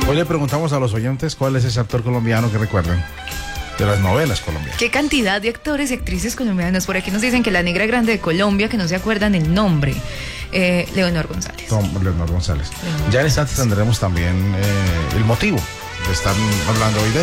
Hoy le preguntamos a los oyentes cuál es ese actor colombiano que recuerden de las novelas colombianas. ¿Qué cantidad de actores y actrices colombianas? Por aquí nos dicen que la negra grande de Colombia, que no se acuerdan el nombre. Leonor González. Leonor González. Ya en instantes tendremos también el motivo de estar hablando hoy de